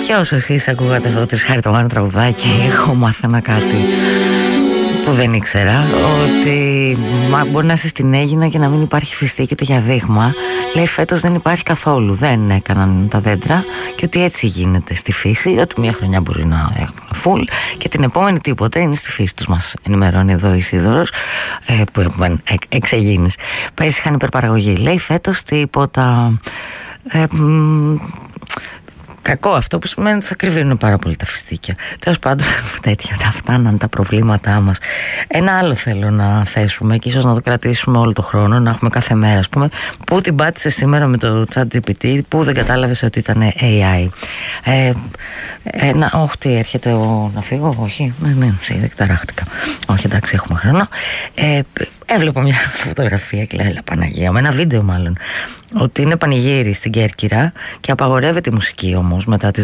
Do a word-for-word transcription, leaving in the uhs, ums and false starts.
Ποιος εσείς ακούγατε αυτό το τρισχαριτωμένο τραγουδάκι? Εγώ μάθαινα κάτι που δεν ήξερα, ότι μα, μπορεί να είσαι στην Αίγινα και να μην υπάρχει φυστή και το για δείγμα. Λέει φέτος δεν υπάρχει καθόλου, δεν έκαναν τα δέντρα, και ότι έτσι γίνεται στη φύση, ότι μια χρονιά μπορεί να έχουν φουλ και την επόμενη τίποτα, είναι στη φύση τους. Μας ενημερώνει εδώ η Σίδωρος, ε, που ε, εξεγίνεις. Πέρυσι είχαν υπερπαραγωγή, λέει φέτος τίποτα. ε, μ, Κακό αυτό, που σημαίνει ότι θα κρυβίνουν πάρα πολύ τα φιστίκια. Τέλος πάντων, τέτοια τα φτάναν τα προβλήματά μας. Ένα άλλο θέλω να θέσουμε και ίσως να το κρατήσουμε όλο το χρόνο, να έχουμε κάθε μέρα, ας πούμε, πού την πάτησε σήμερα με το ChatGPT, πού δεν κατάλαβες ότι ήταν έι άι. Ε, ένα, όχι, τι έρχεται ο, να φύγω, όχι, ναι, ναι, δεν ταράχτηκα. Όχι, εντάξει, έχουμε χρόνο. Ε, έβλεπα μια φωτογραφία και λέω, έλα Παναγία, με ένα βίντεο μάλλον, ότι είναι πανηγύρι στην Κέρκυρα και απαγορεύεται η μουσική όμως μετά τις